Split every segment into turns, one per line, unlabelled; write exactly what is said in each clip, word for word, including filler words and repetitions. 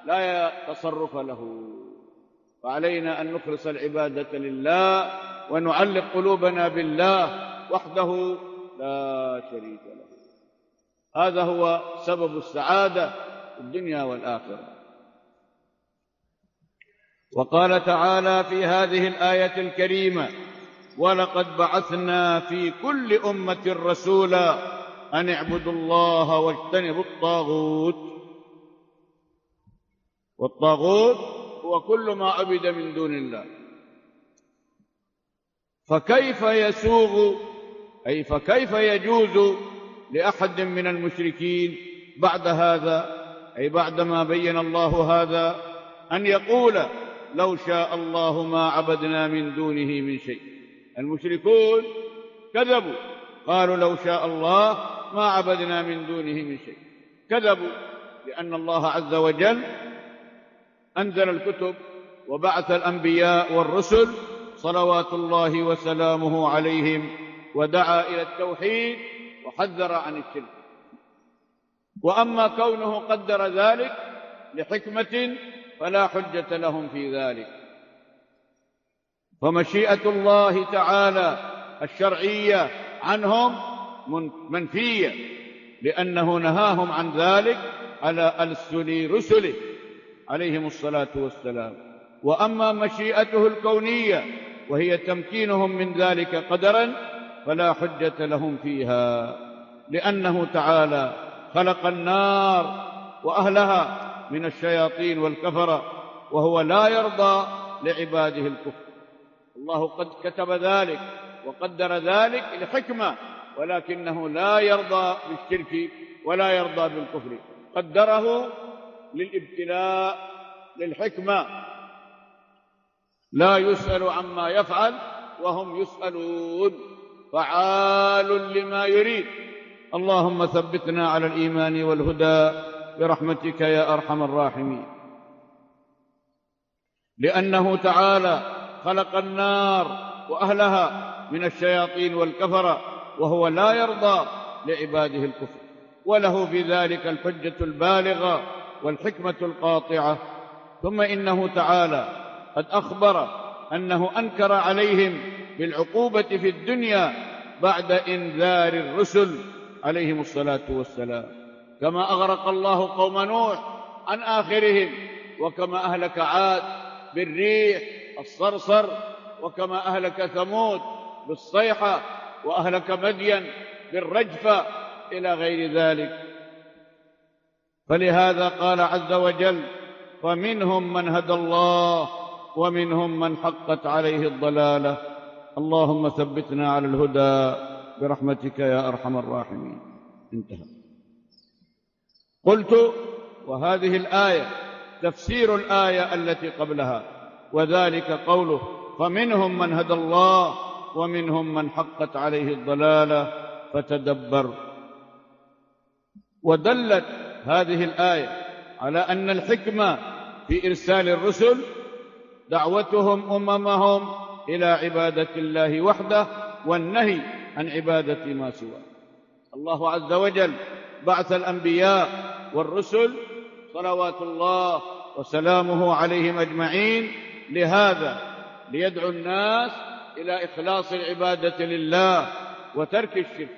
لا تصرف له. فعلينا أن نخلص العبادة لله ونعلق قلوبنا بالله وحده لا شريك له. هذا هو سبب السعادة في الدنيا والآخرة. وقال تعالى في هذه الآية الكريمة: ولقد بعثنا في كل أمة رسولا أن اعبدوا الله واجتنبوا الطاغوت. والطاغوت هو كل ما عبد من دون الله. فكيف يسوغ أي فكيف يجوز لأحد من المشركين بعد هذا، أي بعدما بين الله هذا، أن يقول: لو شاء الله ما عبدنا من دونه من شيء. المشركون كذبوا، قالوا: لو شاء الله ما عبدنا من دونه من شيء. كذبوا، لأن الله عز وجل أنزل الكتب وبعث الأنبياء والرسل صلوات الله وسلامه عليهم، ودعا إلى التوحيد وحذر عن الشرك. وأما كونه قدر ذلك لحكمة فلا حجة لهم في ذلك. فمشيئة الله تعالى الشرعية عنهم منفية، لأنه نهاهم عن ذلك على ألسن رسله عليهم الصلاة والسلام. وأما مشيئته الكونية وهي تمكينهم من ذلك قدرا فلا حجة لهم فيها، لأنه تعالى خلق النار وأهلها من الشياطين والكفرة، وهو لا يرضى لعباده الكفر. الله قد كتب ذلك وقدر ذلك لحكمة، ولكنه لا يرضى بالشرك ولا يرضى بالكفر. قدره للابتلاء للحكمة. لا يسأل عما يفعل وهم يسألون، فعال لما يريد. اللهم ثبتنا على الإيمان والهدى برحمتك يا أرحم الراحمين. لأنه تعالى خلق النار وأهلها من الشياطين والكفرة، وهو لا يرضى لعباده الكفر، وله في ذلك الحجة البالغة والحكمة القاطعة. ثم إنه تعالى قد أخبر أنه أنكر عليهم بالعقوبة في الدنيا بعد إنذار الرسل عليهم الصلاة والسلام، كما أغرق الله قوم نوح عن آخرهم، وكما أهلك عاد بالريح الصرصر، وكما أهلك ثمود بالصيحة، وأهلك مدين بالرجفة، إلى غير ذلك. فلهذا قال عز وجل: فمنهم من هدى الله ومنهم من حقت عليه الضلالة. اللهم ثبتنا على الهدى برحمتك يا أرحم الراحمين. انتهى. قلت: وهذه الآية تفسير الآية التي قبلها، وذلك قوله: فمنهم من هدى الله ومنهم من حقت عليه الضلالة. فتدبر. ودلت هذه الآية على أن الحكمة في إرسال الرسل دعوتهم أممهم إلى عبادة الله وحده والنهي عن عبادة ما سواه. الله عز وجل بعث الأنبياء والرسل صلوات الله وسلامه عليهم أجمعين لهذا، ليدعو الناس إلى إخلاص العبادة لله وترك الشرك،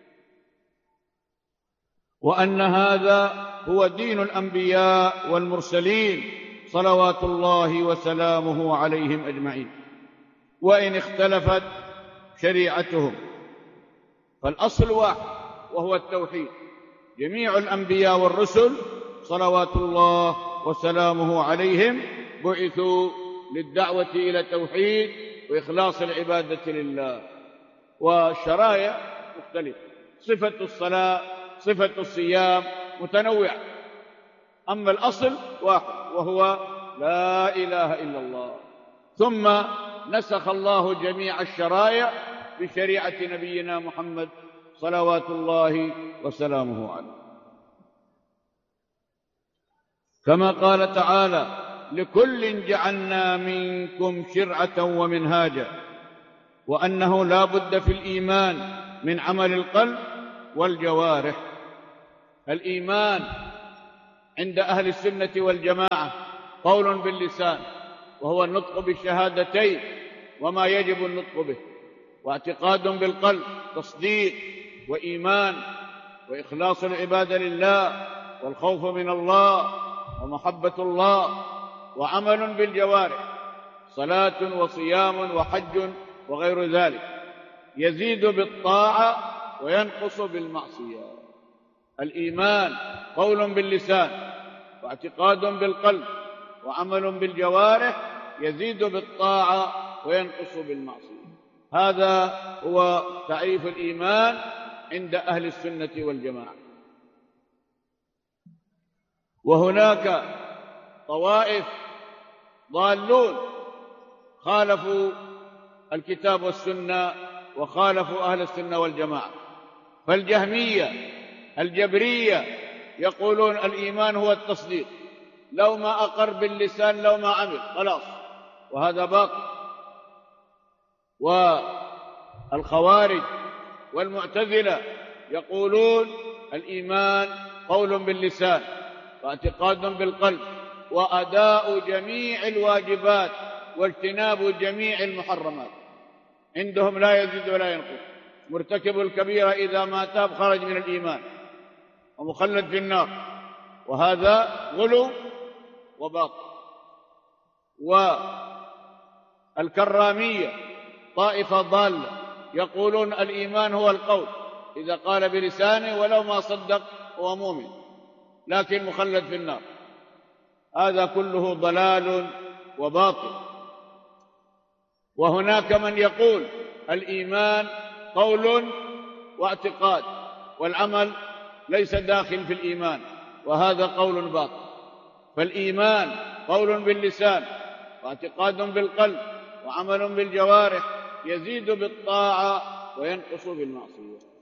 وأن هذا هو دين الأنبياء والمرسلين صلوات الله وسلامه عليهم أجمعين. وإن اختلفت شريعتهم فالأصل واحد، وهو التوحيد. جميع الأنبياء والرسل صلوات الله وسلامه عليهم بعثوا للدعوة إلى التوحيد وإخلاص العبادة لله. والشرائع مختلفة، صفة الصلاة، صفة الصيام متنوعة، أما الأصل واحد، وهو لا إله إلا الله. ثم نسخ الله جميع الشرائع بشريعة نبينا محمد صلوات الله وسلامه عليه، كما قال تعالى: لكل جعلنا منكم شرعة ومنهاجا. وأنه لا بد في الإيمان من عمل القلب والجوارح. الإيمان عند أهل السنة والجماعة قول باللسان وهو النطق بالشهادتين وما يجب النطق به، واعتقاد بالقلب تصديق وإيمان وإخلاص العبادة لله والخوف من الله ومحبة الله، وعمل بالجوارح صلاة وصيام وحج وغير ذلك، يزيد بالطاعة وينقص بالمعصية. الإيمان قول باللسان واعتقاد بالقلب وعمل بالجوارح، يزيد بالطاعة وينقص بالمعصية. هذا هو تعريف الإيمان عند أهل السنة والجماعة. وهناك طوائف ضالون خالفوا الكتاب والسنة وخالفوا أهل السنة والجماعة، فالجهمية الجبرية يقولون الإيمان هو التصديق، لو ما أقر باللسان لو ما عمل خلاص، وهذا باطل. والخوارج والمعتزلة يقولون الإيمان قول باللسان واعتقاد بالقلب وأداء جميع الواجبات واجتناب جميع المحرمات، عندهم لا يزيد ولا ينقص. مرتكب الكبيرة إذا ما تاب خرج من الإيمان ومخلد في النار، وهذا غلو وباطل. والكرامية طائفة ضالة يقولون الإيمان هو القول، إذا قال بلسانه ولو ما صدق هو مؤمن لكن مخلد في النار. هذا كله ضلال وباطل. وهناك من يقول الإيمان قول واعتقاد والعمل ليس داخل في الإيمان، وهذا قول باطل. فالإيمان قول باللسان واعتقاد بالقلب وعمل بالجوارح، يزيد بالطاعة وينقص بالمعصية.